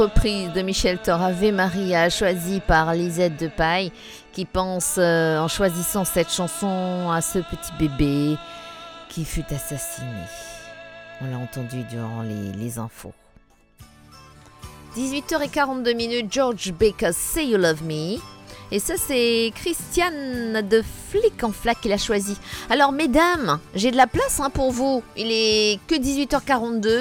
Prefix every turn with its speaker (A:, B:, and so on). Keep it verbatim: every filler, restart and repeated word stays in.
A: Reprise de Michel Thor, Ave Maria, choisie par Lisette de Paille, qui pense euh, en choisissant cette chanson à ce petit bébé qui fut assassiné. On l'a entendu durant les, les infos. dix-huit heures quarante-deux minutes, George Baker, Say You Love Me. Et ça, c'est Christiane de Flic en Flac qui l'a choisi. Alors, mesdames, j'ai de la place hein, pour vous. Il est que dix-huit heures quarante-deux.